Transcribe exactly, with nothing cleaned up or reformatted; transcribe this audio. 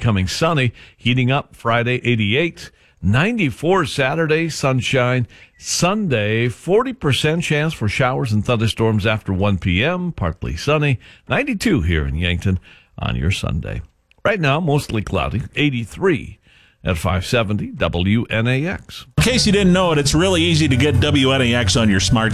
becoming sunny. Heating up Friday, eighty-eight. ninety-four Saturday, sunshine. Sunday, forty percent chance for showers and thunderstorms after one p.m., partly sunny. ninety-two here in Yankton on your Sunday. Right now, mostly cloudy, eighty-three at five seventy W N A X. In case you didn't know it, it's really easy to get W N A X on your smart